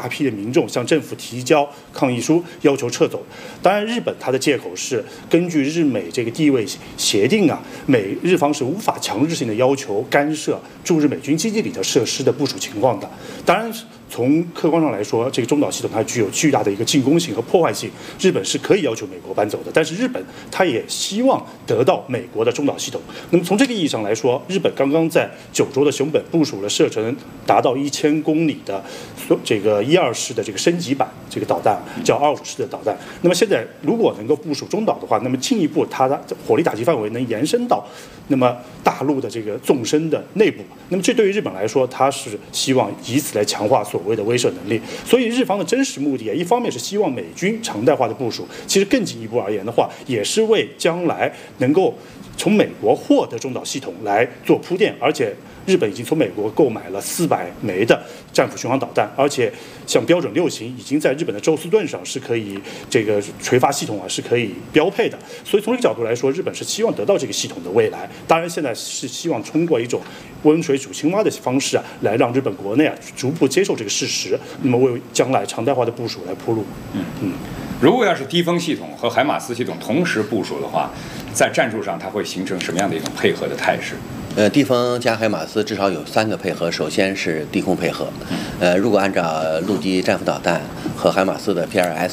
大批的民众向政府提交抗议书，要求撤走。当然，日本它的借口是根据日美这个地位协定啊，美日方是无法强制性的要求干涉驻日美军基地里的设施的部署情况的。当然，从客观上来说，这个中岛系统它具有巨大的一个进攻性和破坏性，日本是可以要求美国搬走的。但是日本它也希望得到美国的中岛系统。那么从这个意义上来说，日本刚刚在九州的熊本部署了射程达到1000公里的这个12式的这个升级版这个导弹，叫25式的导弹。那么现在如果能够部署中岛的话，那么进一步它的火力打击范围能延伸到那么大陆的这个纵深的内部。那么这对于日本来说，它是希望以此来强化所谓的威慑能力。所以日方的真实目的啊，一方面是希望美军常态化的部署，其实更进一步而言的话，也是为将来能够从美国获得中岛系统来做铺垫。而且日本已经从美国购买了400枚的战斧巡航导弹，而且像标准6型已经在日本的宙斯盾上是可以这个垂发系统啊是可以标配的。所以从这个角度来说，日本是希望得到这个系统的未来。当然现在是希望通过一种温水煮青蛙的方式啊，来让日本国内啊逐步接受这个事实，那么为将来常态化的部署来铺路。 如果要是低风系统和海马斯系统同时部署的话，在战术上它会形成什么样的一种配合的态势？ 地风加海马斯至少有3个配合。首先是地空配合，如果按照陆基战斧导弹和海马斯的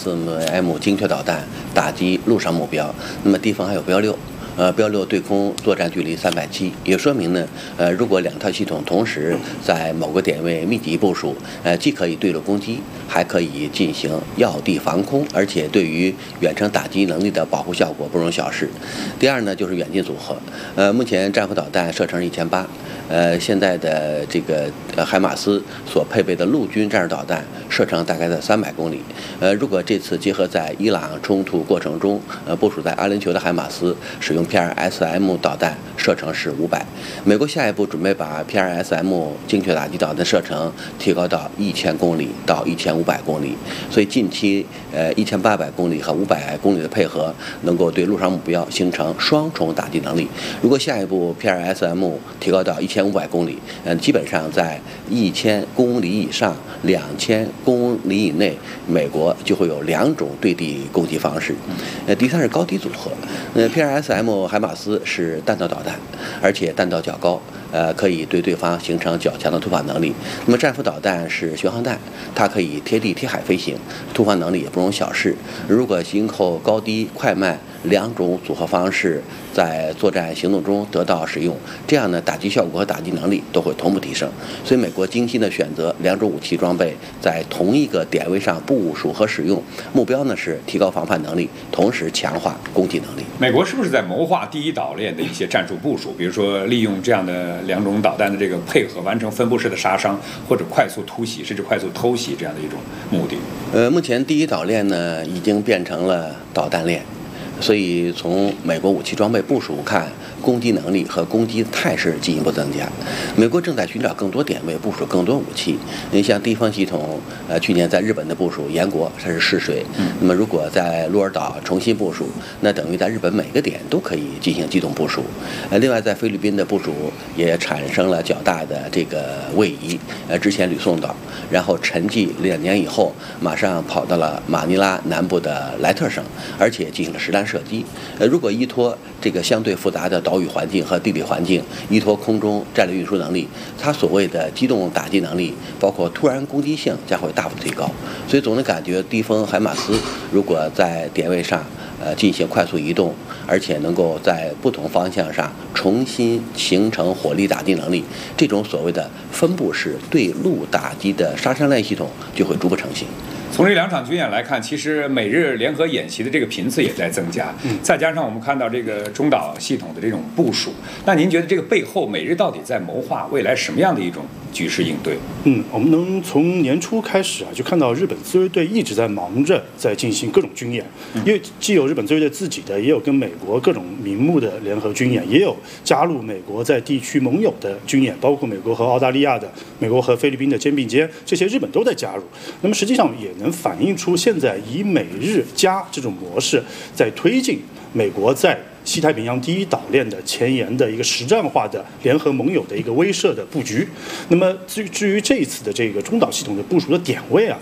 PrSM 精确导弹打击陆上目标，那么地风还有标6。标6对空作战距离370，也说明呢，如果2套系统同时在某个点位密集部署，既可以对陆攻击，还可以进行要地防空，而且对于远程打击能力的保护效果不容小视。第二呢，就是远近组合。目前战斧导弹射程1800，现在的这个海马斯所配备的陆军战术导弹射程大概在300公里。如果这次结合在伊朗冲突过程中，部署在阿联酋的海马斯使用PrSM 导弹射程是500，美国下一步准备把 PrSM 精确打击导弹射程提高到1000公里到1500公里，所以近期1800公里和500公里的配合，能够对陆上目标形成双重打击能力。如果下一步 PrSM 提高到1500公里，基本上在1000公里以上、2000公里以内，美国就会有2种对地攻击方式。第三是高低组合，PrSM海马斯是弹道导弹，而且弹道较高，可以对对方形成较强的突防能力。那么战斧导弹是巡航弹，它可以贴地贴海飞行，突防能力也不容小视。如果今后高低快慢2种组合方式在作战行动中得到使用，这样呢打击效果和打击能力都会同步提升。所以美国精心的选择2种武器装备在同一个点位上部署和使用，目标呢是提高防范能力，同时强化攻击能力。 美国是不是在谋划第一岛链的一些战术部署，比如说利用这样的2种导弹的这个配合，完成分布式的杀伤，或者快速突袭甚至快速偷袭这样的一种目的？ 目前第一岛链呢已经变成了导弹链，所以从美国武器装备部署看，攻击能力和攻击态势进一步增加。美国正在寻找更多点位部署更多武器。你像地方系统，去年在日本的部署，岩国它是试水。那么如果在鹿儿岛重新部署，那等于在日本每个点都可以进行机动部署。另外在菲律宾的部署也产生了较大的这个位移。之前吕宋岛，然后沉寂2年以后，马上跑到了马尼拉南部的莱特省，而且进行了实弹射击。如果依托这个相对复杂的岛屿环境和地理环境，依托空中战略运输能力，它所谓的机动打击能力，包括突然攻击性将会大幅提高。所以总的感觉，低风海马斯如果在点位上进行快速移动，而且能够在不同方向上重新形成火力打击能力，这种所谓的分布式对陆打击的杀伤链系统就会逐步成型。 从这2场军演来看，其实美日联合演习的这个频次也在增加，再加上我们看到这个中岛系统的这种部署，那您觉得这个背后美日到底在谋划未来什么样的一种局势应对？ 我们能从年初开始就看到日本自卫队一直在忙着在进行各种军演，因为既有日本自卫队自己的，也有跟美国各种名目的联合军演，也有加入美国在地区盟友的军演，包括美国和澳大利亚的、美国和菲律宾的肩并肩，这些日本都在加入。那么实际上也能反映出现在以美日加这种模式在推进美国在西太平洋第一岛链的前沿的一个实战化的联合盟友的一个威慑的布局。那么至于这一次的这个中岛系统的部署的点位